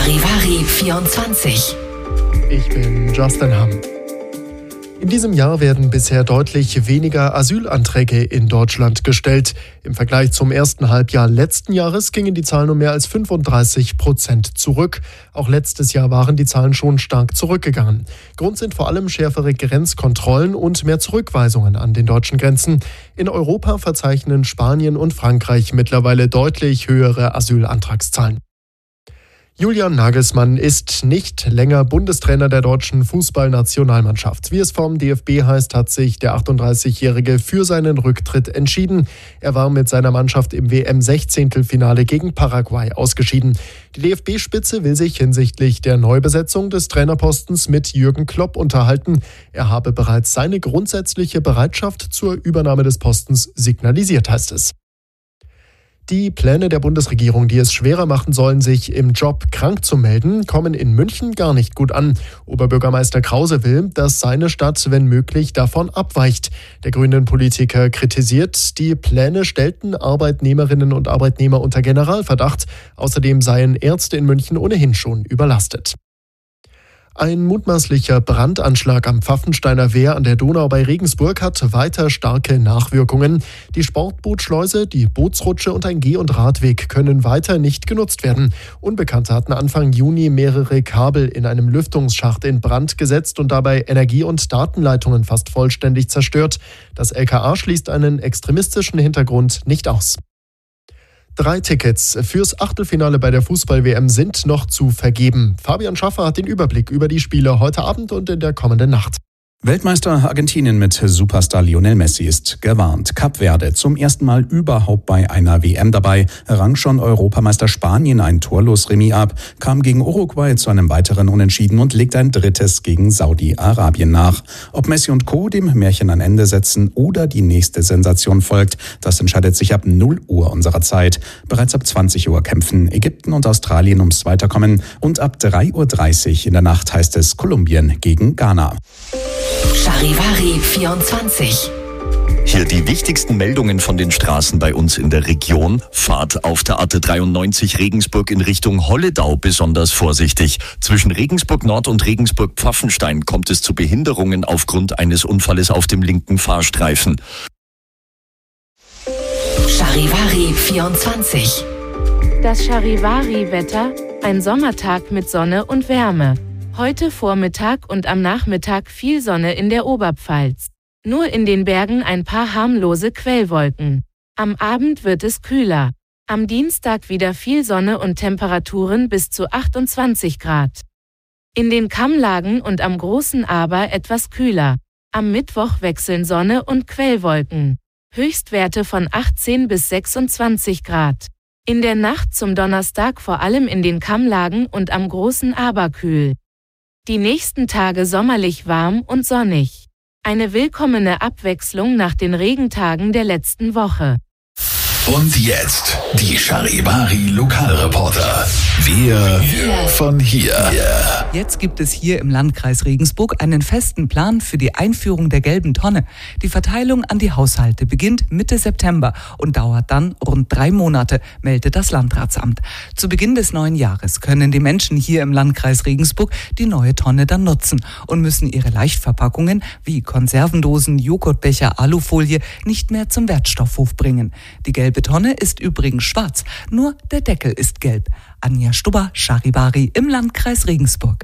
Charivari 24. Ich bin Justin Hamm. In diesem Jahr werden bisher deutlich weniger Asylanträge in Deutschland gestellt. Im Vergleich zum ersten Halbjahr letzten Jahres gingen die Zahlen um mehr als 35% zurück. Auch letztes Jahr waren die Zahlen schon stark zurückgegangen. Grund sind vor allem schärfere Grenzkontrollen und mehr Zurückweisungen an den deutschen Grenzen. In Europa verzeichnen Spanien und Frankreich mittlerweile deutlich höhere Asylantragszahlen. Julian Nagelsmann ist nicht länger Bundestrainer der deutschen Fußballnationalmannschaft. Wie es vom DFB heißt, hat sich der 38-Jährige für seinen Rücktritt entschieden. Er war mit seiner Mannschaft im WM-16-Finale gegen Paraguay ausgeschieden. Die DFB-Spitze will sich hinsichtlich der Neubesetzung des Trainerpostens mit Jürgen Klopp unterhalten. Er habe bereits seine grundsätzliche Bereitschaft zur Übernahme des Postens signalisiert, heißt es. Die Pläne der Bundesregierung, die es schwerer machen sollen, sich im Job krank zu melden, kommen in München gar nicht gut an. Oberbürgermeister Krause will, dass seine Stadt, wenn möglich, davon abweicht. Der Grünen-Politiker kritisiert, die Pläne stellten Arbeitnehmerinnen und Arbeitnehmer unter Generalverdacht. Außerdem seien Ärzte in München ohnehin schon überlastet. Ein mutmaßlicher Brandanschlag am Pfaffensteiner Wehr an der Donau bei Regensburg hat weiter starke Nachwirkungen. Die Sportbootschleuse, die Bootsrutsche und ein Geh- und Radweg können weiter nicht genutzt werden. Unbekannte hatten Anfang Juni mehrere Kabel in einem Lüftungsschacht in Brand gesetzt und dabei Energie- und Datenleitungen fast vollständig zerstört. Das LKA schließt einen extremistischen Hintergrund nicht aus. 3 Tickets fürs Achtelfinale bei der Fußball-WM sind noch zu vergeben. Fabian Schaffer hat den Überblick über die Spiele heute Abend und in der kommenden Nacht. Weltmeister Argentinien mit Superstar Lionel Messi ist gewarnt. Kap Verde zum ersten Mal überhaupt bei einer WM dabei, rang schon Europameister Spanien ein torlos Remis ab, kam gegen Uruguay zu einem weiteren Unentschieden und legt ein drittes gegen Saudi-Arabien nach. Ob Messi und Co. dem Märchen ein Ende setzen oder die nächste Sensation folgt, das entscheidet sich ab 0 Uhr unserer Zeit. Bereits ab 20 Uhr kämpfen Ägypten und Australien ums Weiterkommen und ab 3:30 Uhr in der Nacht heißt es Kolumbien gegen Ghana. Charivari 24. Hier die wichtigsten Meldungen von den Straßen bei uns in der Region. Fahrt auf der A93 Regensburg in Richtung Holledau besonders vorsichtig. Zwischen Regensburg Nord und Regensburg Pfaffenstein kommt es zu Behinderungen aufgrund eines Unfalles auf dem linken Fahrstreifen. Charivari 24. Das Charivari-Wetter, ein Sommertag mit Sonne und Wärme. Heute Vormittag und am Nachmittag viel Sonne in der Oberpfalz. Nur in den Bergen ein paar harmlose Quellwolken. Am Abend wird es kühler. Am Dienstag wieder viel Sonne und Temperaturen bis zu 28 Grad. In den Kammlagen und am Großen Aber etwas kühler. Am Mittwoch wechseln Sonne und Quellwolken. Höchstwerte von 18 bis 26 Grad. In der Nacht zum Donnerstag vor allem in den Kammlagen und am Großen Aber kühl. Die nächsten Tage sommerlich warm und sonnig. Eine willkommene Abwechslung nach den Regentagen der letzten Woche. Und jetzt die Charivari Lokalreporter. Wir von hier. Jetzt gibt es hier im Landkreis Regensburg einen festen Plan für die Einführung der gelben Tonne. Die Verteilung an die Haushalte beginnt Mitte September und dauert dann rund 3 Monate, meldet das Landratsamt. Zu Beginn des neuen Jahres können die Menschen hier im Landkreis Regensburg die neue Tonne dann nutzen und müssen ihre Leichtverpackungen wie Konservendosen, Joghurtbecher, Alufolie nicht mehr zum Wertstoffhof bringen. Die gelbe Tonne ist übrigens schwarz, nur der Deckel ist gelb. Anja Stubber, Charivari im Landkreis Regensburg.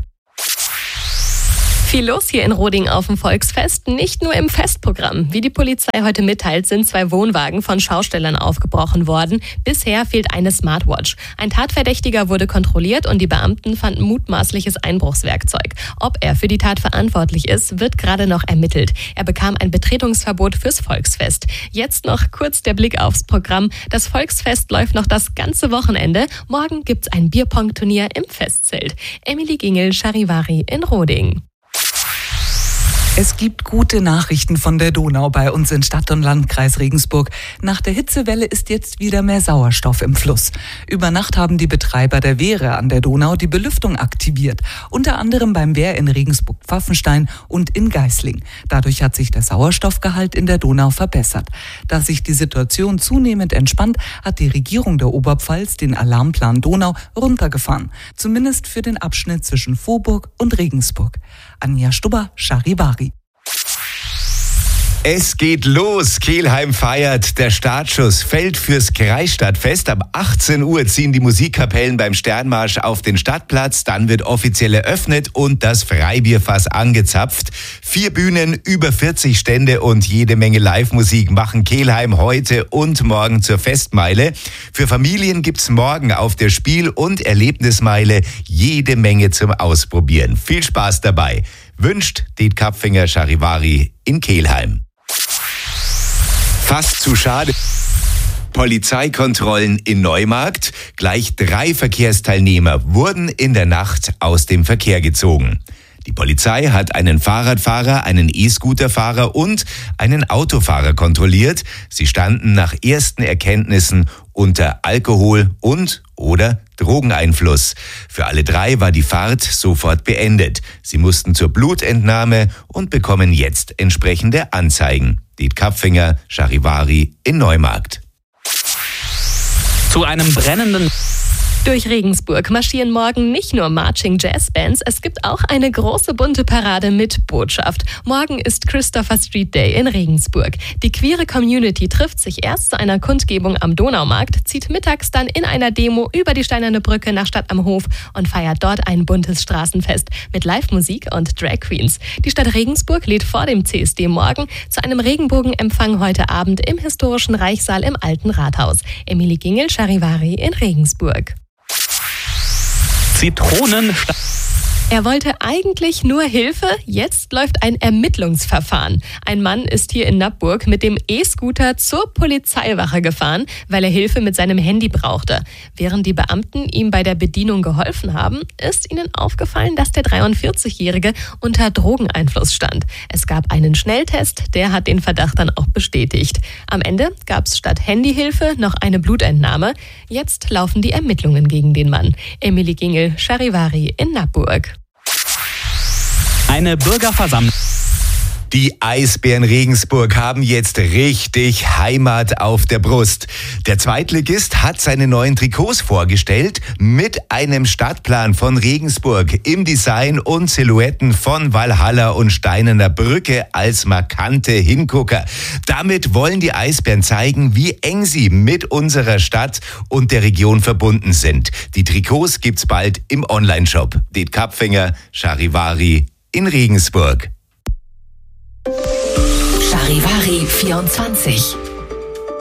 Viel los hier in Roding auf dem Volksfest, nicht nur im Festprogramm. Wie die Polizei heute mitteilt, sind 2 Wohnwagen von Schaustellern aufgebrochen worden. Bisher fehlt eine Smartwatch. Ein Tatverdächtiger wurde kontrolliert und die Beamten fanden mutmaßliches Einbruchswerkzeug. Ob er für die Tat verantwortlich ist, wird gerade noch ermittelt. Er bekam ein Betretungsverbot fürs Volksfest. Jetzt noch kurz der Blick aufs Programm. Das Volksfest läuft noch das ganze Wochenende. Morgen gibt's ein Bierpong-Turnier im Festzelt. Emily Gingel, Charivari in Roding. Es gibt gute Nachrichten von der Donau bei uns in Stadt- und Landkreis Regensburg. Nach der Hitzewelle ist jetzt wieder mehr Sauerstoff im Fluss. Über Nacht haben die Betreiber der Wehre an der Donau die Belüftung aktiviert. Unter anderem beim Wehr in Regensburg-Pfaffenstein und in Geißling. Dadurch hat sich der Sauerstoffgehalt in der Donau verbessert. Da sich die Situation zunehmend entspannt, hat die Regierung der Oberpfalz den Alarmplan Donau runtergefahren. Zumindest für den Abschnitt zwischen Vorburg und Regensburg. Anja Stubber, Charivari. Es geht los. Kelheim feiert. Der Startschuss fällt fürs Kreisstadtfest. Ab 18 Uhr ziehen die Musikkapellen beim Sternmarsch auf den Stadtplatz. Dann wird offiziell eröffnet und das Freibierfass angezapft. 4 Bühnen, über 40 Stände und jede Menge Live-Musik machen Kelheim heute und morgen zur Festmeile. Für Familien gibt's morgen auf der Spiel- und Erlebnismeile jede Menge zum Ausprobieren. Viel Spaß dabei. Wünscht Det Kapfinger Charivari in Kelheim. Fast zu schade. Polizeikontrollen in Neumarkt. Gleich 3 Verkehrsteilnehmer wurden in der Nacht aus dem Verkehr gezogen. Die Polizei hat einen Fahrradfahrer, einen E-Scooterfahrer und einen Autofahrer kontrolliert. Sie standen nach ersten Erkenntnissen unter Alkohol- und/oder Drogeneinfluss. Für alle 3 war die Fahrt sofort beendet. Sie mussten zur Blutentnahme und bekommen jetzt entsprechende Anzeigen. Det Kapfinger Charivari in Neumarkt. Zu einem brennenden... Durch Regensburg marschieren morgen nicht nur Marching Jazz Bands, es gibt auch eine große bunte Parade mit Botschaft. Morgen ist Christopher Street Day in Regensburg. Die queere Community trifft sich erst zu einer Kundgebung am Donaumarkt, zieht mittags dann in einer Demo über die Steinerne Brücke nach Stadt am Hof und feiert dort ein buntes Straßenfest mit Live-Musik und Drag Queens. Die Stadt Regensburg lädt vor dem CSD morgen zu einem Regenbogenempfang heute Abend im historischen Reichssaal im Alten Rathaus. Emilie Gingel, Charivari in Regensburg. Zitronen. Er wollte eigentlich nur Hilfe, jetzt läuft ein Ermittlungsverfahren. Ein Mann ist hier in Nappburg mit dem E-Scooter zur Polizeiwache gefahren, weil er Hilfe mit seinem Handy brauchte. Während die Beamten ihm bei der Bedienung geholfen haben, ist ihnen aufgefallen, dass der 43-Jährige unter Drogeneinfluss stand. Es gab einen Schnelltest, der hat den Verdacht dann auch bestätigt. Am Ende gab es statt Handyhilfe noch eine Blutentnahme. Jetzt laufen die Ermittlungen gegen den Mann. Emilie Gingel, Charivari in Nappburg. Eine Bürgerversammlung. Die Eisbären Regensburg haben jetzt richtig Heimat auf der Brust. Der Zweitligist hat seine neuen Trikots vorgestellt mit einem Stadtplan von Regensburg im Design und Silhouetten von Walhalla und Steinerner Brücke als markante Hingucker. Damit wollen die Eisbären zeigen, wie eng sie mit unserer Stadt und der Region verbunden sind. Die Trikots gibt's bald im Onlineshop. Det Kapfinger Charivari in Regensburg. Charivari 24.